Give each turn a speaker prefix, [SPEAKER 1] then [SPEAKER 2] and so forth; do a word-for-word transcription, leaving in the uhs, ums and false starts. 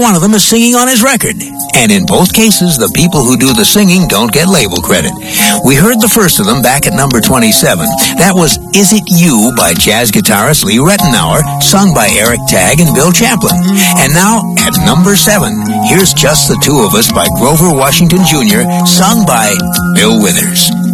[SPEAKER 1] one of them is singing on his record. And in both cases, the people who do the singing don't get label credit. We heard the first of them back at number twenty-seven. That was Is It You by jazz guitarist Lee Rettenauer, sung by Eric Tagg and Bill Champlin. And now, at number seven, here's Just the Two of Us by Grover Washington Junior, sung by Bill Withers.